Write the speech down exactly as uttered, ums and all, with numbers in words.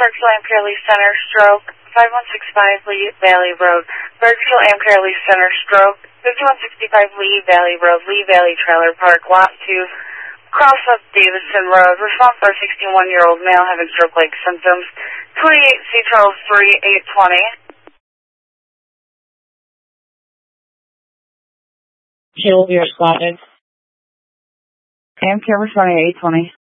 Bergsville Ampere Lee Center, stroke, five one six five Lee Valley Road. Bergsville Ampere Lee Center, stroke, fifty-one sixty-five Lee Valley Road, Lee Valley Trailer Park, lot two, cross up Davidson Road. Response for sixty-one-year-old male having stroke-like symptoms. twenty-eight C Charles three, eight twenty. She will be responded. Ampere responding eight twenty.